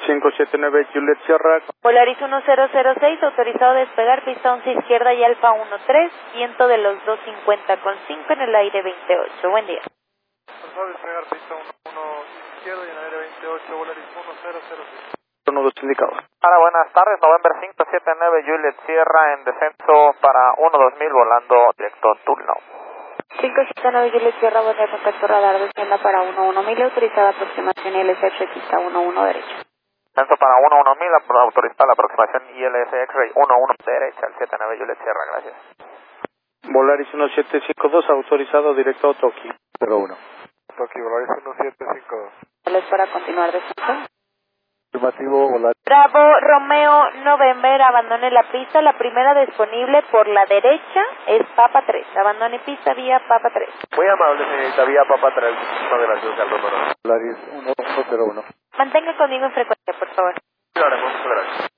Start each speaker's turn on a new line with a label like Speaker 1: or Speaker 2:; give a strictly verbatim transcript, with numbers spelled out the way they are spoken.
Speaker 1: cinco siete nueve Juliet Sierra.
Speaker 2: Polaris uno cero cero seis, autorizado a despegar, pista once izquierda y Alfa uno tres, viento de los dos cincuenta con cinco en el aire veintiocho. Buen día.
Speaker 3: Autorizado a despegar, pista uno izquierda y en el aire veintiocho, Polaris uno cero cero seis.
Speaker 1: Uno dos indicado.
Speaker 4: Hola, buenas tardes, November cinco siete nueve Juliet Sierra en descenso para uno dos mil volando directo Tulno.
Speaker 2: cinco siete nueve Juliet Sierra, buen día, contacto radar, descienda para uno uno mil, autorizada aproximación I L S X, pista uno uno derecho.
Speaker 4: Descenso para uno uno mil, autorizada la aproximación I L S X-Ray uno uno derecha, el siete nueve Juliet Sierra, gracias.
Speaker 1: Volaris uno siete cinco dos, autorizado directo a Tokio. cero uno.
Speaker 3: Tokio, Polaris uno siete cinco dos.
Speaker 2: ¿Es para continuar descenso?
Speaker 3: Afirmativo, Volaris.
Speaker 2: Bravo, Romeo, November, abandone la pista, la primera disponible por la derecha es Papa tres, abandone pista vía Papa tres.
Speaker 4: Muy amable, señorita, vía Papa tres, muchas gracias al número.
Speaker 3: Polaris uno uno cero uno.
Speaker 2: Mantenga conmigo en frecuencia, por favor.
Speaker 4: Lo haremos, muchas gracias.